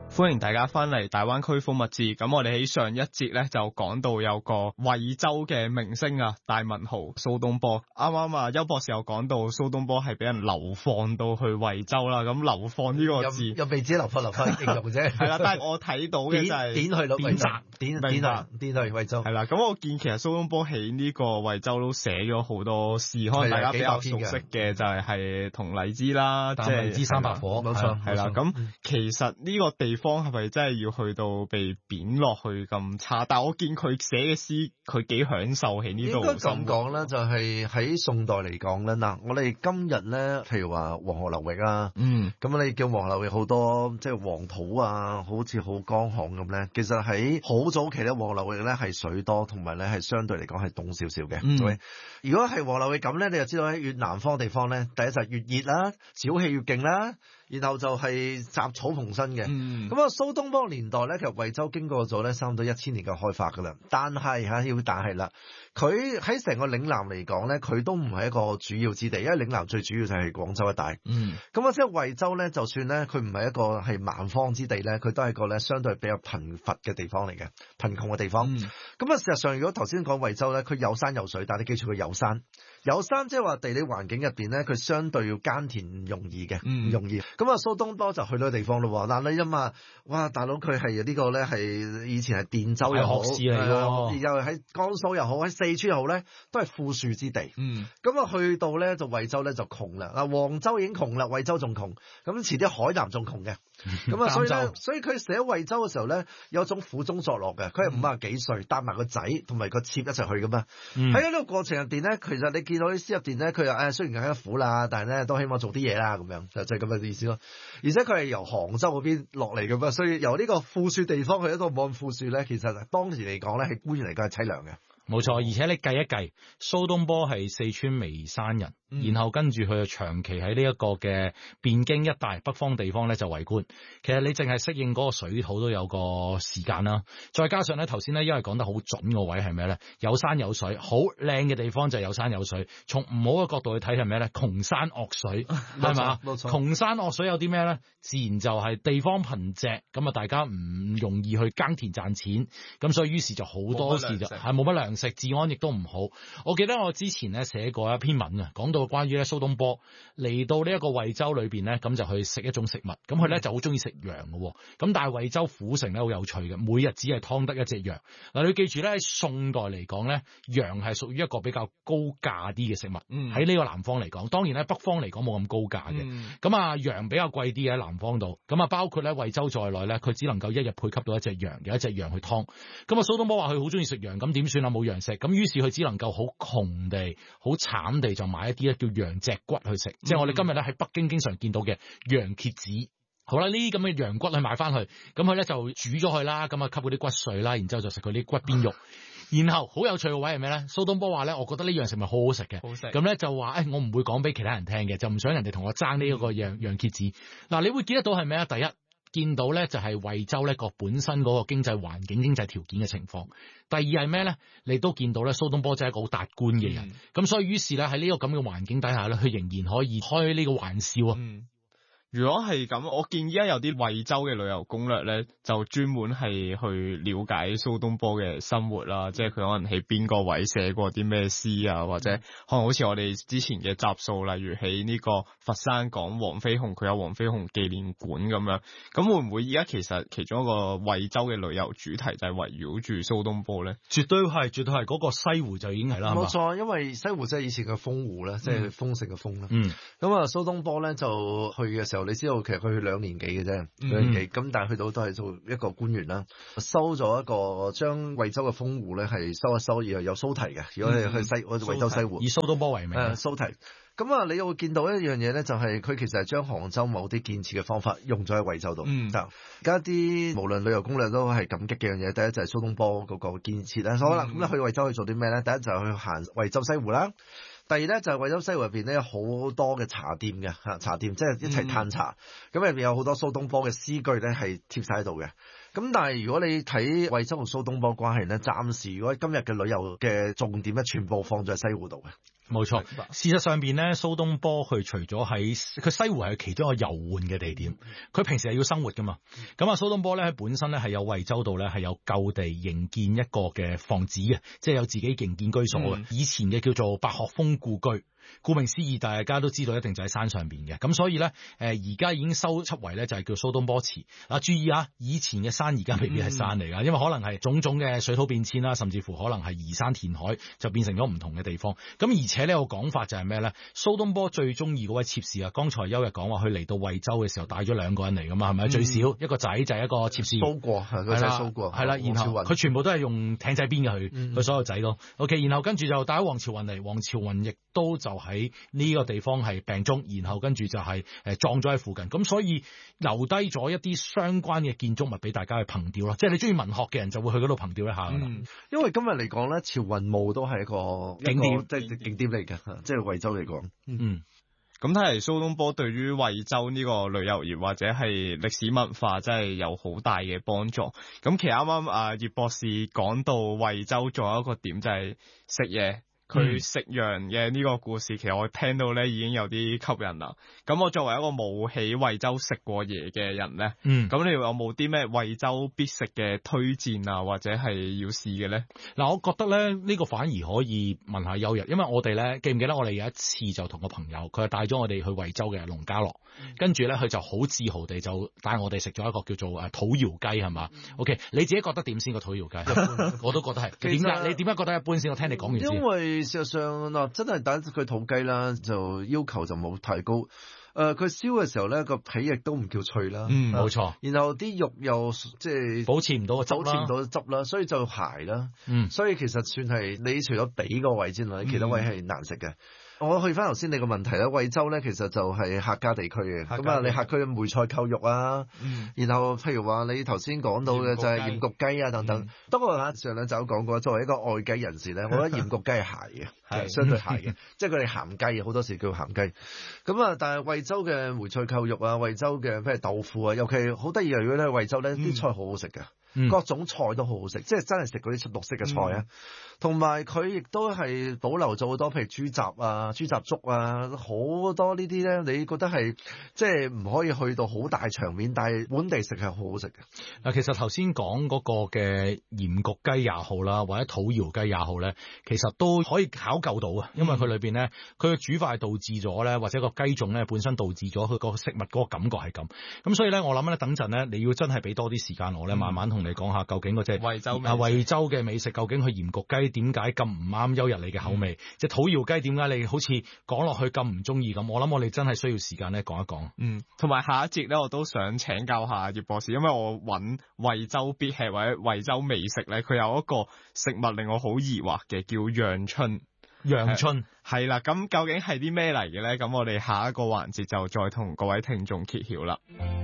歡迎大家翻嚟大灣區風物誌。咁我哋喺上一節咧就講到有個惠州嘅明星啊，大文豪蘇東坡。啱啱啊，邱博士又講到蘇東坡係俾人流放到去惠州啦。咁流放呢個字又未止流放形容啫。 係啦，但係我睇到嘅就係點去咯，惠州，點去惠州。 係啦，咁我見其實蘇東坡喺呢個惠州都寫咗好多詩，可能大家比較熟悉嘅就係同荔枝啦，即係荔枝三百顆，冇錯。 係啦，咁其實呢個地方係咪真係要去到被貶落去咁差？但係我見佢寫嘅詩，佢幾享受喺呢度。 應該咁講啦，就係喺宋代嚟講咧。嗱，我哋今日咧，譬如話黃河流域啊，咁你叫黃河流域好多即係黃土啊，好似好乾旱咁咧。其實喺好早期咧，黃河流域咧係水多，同埋咧係相對嚟講係凍少少嘅。如果係黃河流域咁咧，你就知道喺越南方地方咧，第一就係越熱啦，潮氣越勁啦，然後就係雜草叢生嘅。咁啊，蘇東坡年代咧，其實惠州經過咗咧差唔多1000年嘅開發噶啦。但係啦，佢喺成個嶺南嚟講咧，佢都唔係一個主要之地，因為嶺南最主要就係廣州一帶。咁啊，即係惠州咧，就算咧佢唔係一個係蠻荒之地咧，佢都係一個咧相對比較貧乏嘅地方嚟嘅，貧窮嘅地方。咁啊，事實上如果頭先講惠州咧，佢有山有水，但係你記住佢有山，即係話地理環境入邊咧，佢相對要耕田唔容易嘅，唔容易。咁啊，蘇東坡就去到地方咯。嗱，你因嘛，哇，大佬佢係呢個咧係以前係汴州又好， 學士嚟㗎， 又喺江蘇又好，喺四川又好咧，都係富庶之地。咁啊，去到咧就惠州咧就窮啦。嗱，黃州已經窮啦，惠州仲窮。咁遲啲海南仲窮嘅。咁啊，所以佢寫惠州嘅時候咧，有種苦中作樂嘅。佢係50幾歲，帶埋個仔同埋個妾一齊去噶嘛。喺呢個過程入邊咧，其實你見到啲詩入邊咧，佢又雖然係苦啦，但係咧都希望做啲嘢啦，咁樣就係咁嘅意思咯。而且佢係由杭州嗰邊落嚟嘅嘛，所以由呢個富庶地方去一個冇咁富庶咧，其實當時嚟講咧，係官員嚟講係凄涼嘅。 冇錯，而且你計一計，蘇東坡係四川眉山人，然後跟住佢就長期喺呢一個嘅汴京一帶北方地方咧就為官。其實你淨係適應嗰個水土都有個時間啦，再加上咧頭先咧因為講得好準個位係咩咧？有山有水，好靚嘅地方就有山有水。從唔好嘅角度去睇係咩咧？窮山惡水係嘛？ 冇錯。 窮山惡水有啲咩咧？自然就係地方貧瘠，咁啊大家唔容易去耕田賺錢，咁所以於是就好多時就係冇乜糧食，治安亦都唔好。我記得我之前咧寫過一篇文啊，講到關於咧蘇東坡嚟到呢一個惠州裏邊咧，咁就去食一種食物，咁佢咧就好中意食羊嘅，咁但係惠州府城咧好有趣嘅，每日只係劏得一隻羊。嗱，你要記住咧，喺宋代嚟講咧，羊係屬於一個比較高價啲嘅食物，喺呢個南方嚟講，當然咧北方嚟講冇咁高價嘅，咁啊羊比較貴啲嘅喺南方度，咁啊包括咧惠州在內咧，佢只能夠一日配給到一隻羊，有一隻羊去劏。咁啊蘇東坡話佢好中意食羊，咁點算啊？冇羊食，咁於是佢只能夠好窮地、好慘地就買一啲咧叫羊脊骨去食，即係我哋今日咧喺北京經常見到嘅羊蝎子。好啦，呢啲咁嘅羊骨去買翻去，咁佢咧就煮咗佢啦，咁啊吸嗰啲骨髓啦，然之後就食佢啲骨邊肉。然後好有趣嘅位係咩咧？蘇東坡話咧，我覺得呢樣食物好好食嘅，咁咧就話我唔會講俾其他人聽嘅，就唔想人哋同我爭呢一個羊蝎子。嗱，你會見得到係咩啊？第一，見到咧就係惠州咧個本身嗰個經濟環境、經濟條件嘅情況。第二係咩咧？你都見到咧蘇東坡真係一個好達觀嘅人，咁所以於是咧喺呢個咁嘅環境底下咧，佢仍然可以開呢個玩笑啊。 如果係咁，我見依家有啲惠州嘅旅遊攻略咧，就專門係去了解蘇東坡嘅生活啦，即係佢可能喺邊個位寫過啲咩詩啊，或者可能好似我哋之前嘅集數，例如喺呢個佛山講黃飛鴻，佢有黃飛鴻紀念館咁樣，咁會唔會依家其實其中一個惠州嘅旅遊主題就係圍繞住蘇東坡咧？ 絕對係嗰個西湖就已經係啦， 冇錯，因為西湖即係以前嘅豐湖啦，即係豐盛嘅豐啦。咁啊，蘇東坡咧就去嘅時候，你知道其實佢去2年幾嘅啫，2年幾，咁但係去到都係做一個官員啦，收咗一個將惠州嘅豐湖咧係收一收，然後有蘇堤嘅，如果係去惠州西湖， 以蘇東坡為名， 蘇堤。咁啊，你會見到一樣嘢咧，就係佢其實係將杭州某啲建設嘅方法用咗喺惠州度。而家啲無論旅遊攻略都係感激嘅樣嘢。第一就係蘇東坡嗰個建設啦。好啦，咁你去惠州去做啲咩咧？第一就係去行惠州西湖啦。第二咧就係惠州西湖入邊咧有好多嘅茶店嘅嚇，茶店即係一齊嘆茶。咁入邊有好多蘇東坡嘅詩句咧係貼晒喺度嘅。咁但係如果你睇惠州同蘇東坡關係咧，暫時如果今日嘅旅遊嘅重點咧，全部放咗喺西湖度嘅。 冇錯。事實上邊咧，蘇東坡佢除咗喺佢西湖係其中一個遊玩嘅地點，佢平時係要生活噶嘛。咁啊，蘇東坡咧本身咧係有惠州度咧係有舊地營建一個嘅房子嘅，即係有自己營建居所嘅。以前嘅叫做白鶴峰故居。顧名思義，大家都知道一定就喺山上邊嘅，咁所以咧，而家已經修葺為咧就係叫蘇東坡祠。嗱，注意啊，以前嘅山而家未必係山嚟噶，因為可能係種種嘅水土變遷啦，甚至乎可能係移山填海，就變成咗唔同嘅地方。咁而且呢個講法就係咩咧？蘇東坡最中意嗰位妾侍啊，剛才邱日講話佢嚟到惠州嘅時候帶咗2個人嚟噶嘛，係咪？最少一個仔就係一個妾侍。蘇過係個仔蘇過，係啦，然後佢全部都係用艇仔邊嘅佢所有仔咯。OK， 然後跟住就帶咗黃朝雲嚟，黃朝雲亦都就喺呢個地方係病終，然後跟住就係葬咗喺附近，咁所以留低咗一啲相關嘅建築物俾大家去憑吊咯，即係你中意文學嘅人就會去嗰度憑吊一下噶啦。 因為今日嚟講咧，朝雲墓都係一個景點，即係景點嚟嘅，即係惠州嚟講。 咁睇嚟蘇東坡對於惠州呢個旅遊業或者係歷史文化真係有好大嘅幫助。咁其實啱啱葉博士講到惠州仲有一個點就係食嘢。佢食羊嘅呢個故事，其實我聽到咧已經有啲吸引啦。咁我作為一個冇喺惠州食過嘢嘅人咧，咁你有冇啲咩惠州必食嘅推薦啊，或者係要試嘅咧？ 嗱，我覺得咧呢個反而可以問下邱日，因為我哋咧記唔記得我哋有一次就同個朋友，佢係帶咗我哋去惠州嘅農家樂，跟住咧佢就好自豪地就帶我哋食咗一個叫做土窯雞係嘛？OK， 你自己覺得點先個土窯雞？我都覺得係。點解？你點解覺得一般先？我聽你講完先。 因為事實上嗱，真係第一佢土雞啦，就要求就冇太高。佢燒嘅時候咧，個皮亦都唔叫脆啦。 冇錯。 然後啲肉又即係保持唔到個汁啦， 保持唔到汁啦，所以就柴啦。所以其實算係你除咗髀個位之外，其他位係難食嘅。我去翻頭先你個問題啦，惠州咧其實就係客家地區嘅，咁啊你客區嘅梅菜扣肉啊，然後譬如話你頭先講到嘅就係鹽焗雞啊等等。不過上兩集講過，作為一個愛雞人士咧，我覺得鹽焗雞係鞋嘅，相對鞋嘅，即係佢哋鹹雞好多時叫鹹雞。咁啊，但係惠州嘅梅菜扣肉啊，惠州嘅譬如豆腐啊，尤其好得意啊！如果咧惠州咧啲菜好好食嘅。各種菜都好好食，即係真係食嗰啲綠色嘅菜啊，同埋佢亦都係保留咗好多，譬如豬雜啊、豬雜粥啊，好多呢啲咧，你覺得係即係唔可以去到好大場面，但係本地食係好好食嘅。 嗱，其實頭先講嗰個嘅鹽焗雞也好啦，或者土窯雞也好咧，其實都可以考究到啊，因為佢裏邊咧，佢嘅煮法係導致咗咧，或者個雞種咧本身導致咗佢個食物嗰個感覺係咁。咁所以咧，我諗咧，等陣咧，你要真係俾多啲時間我咧，慢慢同你講下究竟嗰隻惠州嘅美食究竟佢鹽焗雞點解咁唔啱邱日你嘅口味？即係土窯雞點解你好似講落去咁唔中意咁？我諗我哋真係需要時間咧講一講。 同埋下一節咧，我都想請教下葉博士，因為我揾惠州必吃或者惠州美食咧，佢有一個食物令我好疑惑嘅，叫陽春。 陽春係啦，咁究竟係啲咩嚟嘅咧？咁我哋下一個環節就再同各位聽眾揭曉啦。